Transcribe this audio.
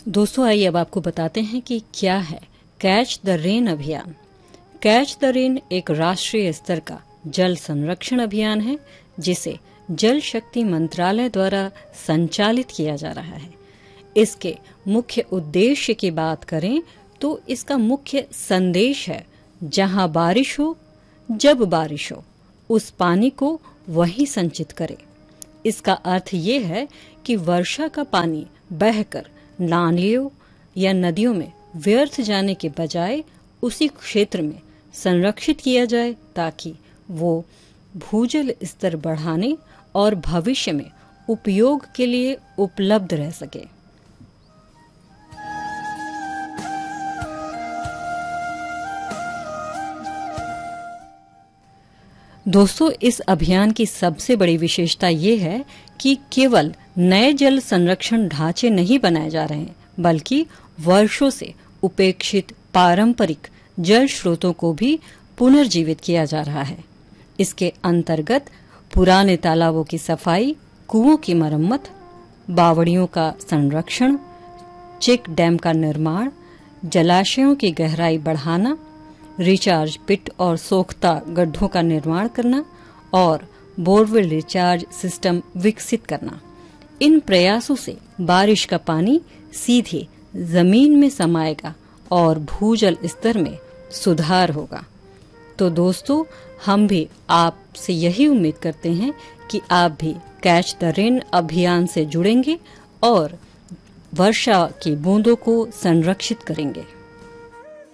दोस्तों, आइए अब आपको बताते हैं कि क्या है कैच द रेन अभियान। कैच द रेन एक राष्ट्रीय स्तर का जल संरक्षण अभियान है जिसे जल शक्ति मंत्रालय द्वारा संचालित किया जा रहा है। इसके मुख्य उद्देश्य की बात करें तो इसका मुख्य संदेश है, जहां बारिश हो, जब बारिश हो, उस पानी को वहीं संचित करें। इसका अर्थ ये है कि वर्षा का पानी बहकर नालियों या नदियों में व्यर्थ जाने के बजाय उसी क्षेत्र में संरक्षित किया जाए ताकि वो भूजल स्तर बढ़ाने और भविष्य में उपयोग के लिए उपलब्ध रह सके। दोस्तों, इस अभियान की सबसे बड़ी विशेषता ये है कि केवल नए जल संरक्षण ढांचे नहीं बनाए जा रहे हैं, बल्कि वर्षों से उपेक्षित पारंपरिक जल स्रोतों को भी पुनर्जीवित किया जा रहा है। इसके अंतर्गत पुराने तालाबों की सफाई, कुओं की मरम्मत, बावड़ियों का संरक्षण, चेक डैम का निर्माण, जलाशयों की गहराई बढ़ाना, रिचार्ज पिट और सोख्ता गड्ढों का निर्माण करना और बोरवेल रिचार्ज सिस्टम विकसित करना। इन प्रयासों से बारिश का पानी सीधे जमीन में समाएगा और भूजल स्तर में सुधार होगा। तो दोस्तों, हम भी आपसे यही उम्मीद करते हैं कि आप भी कैच द रेन अभियान से जुड़ेंगे और वर्षा की बूंदों को संरक्षित करेंगे।